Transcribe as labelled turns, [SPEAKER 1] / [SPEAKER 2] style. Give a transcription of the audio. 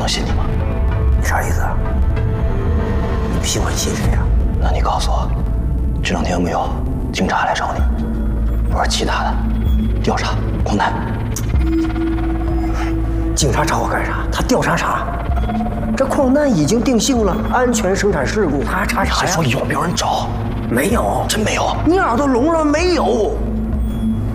[SPEAKER 1] 能信你吗？
[SPEAKER 2] 你啥意思啊？你不信我信谁呀？
[SPEAKER 1] 那你告诉我，这2天有没有警察来找你，或者其他的调查矿难？
[SPEAKER 2] 警察找我干啥？他调查啥？这矿难已经定性了，安全生产事故，他还查啥呀？
[SPEAKER 1] 还说有没有人找？
[SPEAKER 2] 没有，
[SPEAKER 1] 真没有。
[SPEAKER 2] 你耳朵聋了没有？